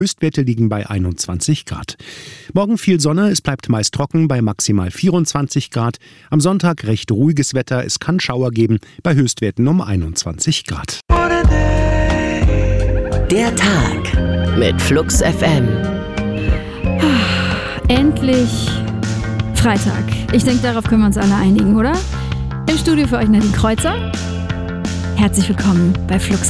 Höchstwerte liegen bei 21 Grad. Morgen viel Sonne, es bleibt meist trocken bei maximal 24 Grad. Am Sonntag recht ruhiges Wetter, es kann Schauer geben bei Höchstwerten um 21 Grad. Der Tag mit Flux FM. Endlich Freitag. Ich denke, darauf können wir uns alle einigen, oder? Im Studio für euch Nadine Kreuzer. Herzlich willkommen bei Flux